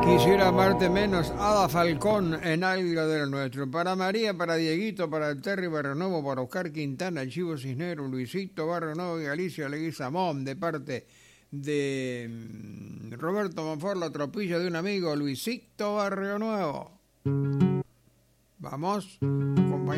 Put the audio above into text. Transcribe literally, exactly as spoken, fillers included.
Quisiera amarte menos, Ada Falcón, en algo de lo nuestro. Para María, para Dieguito, para Terry Barrio Nuevo, para Oscar Quintana, Chivo Cisnero, Luisito Barrio Nuevo y Alicia Leguizamón, de parte de Roberto Monfort, la tropilla de un amigo, Luisito Barrio Nuevo. Vamos.